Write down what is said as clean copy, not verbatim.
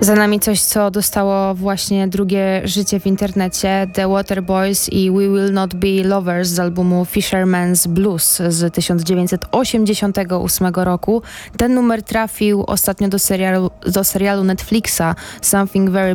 Za nami coś, co dostało właśnie drugie życie w internecie. The Waterboys i We Will Not Be Lovers z albumu Fisherman's Blues z 1988 roku. Ten numer trafił ostatnio do serialu Netflixa Something Very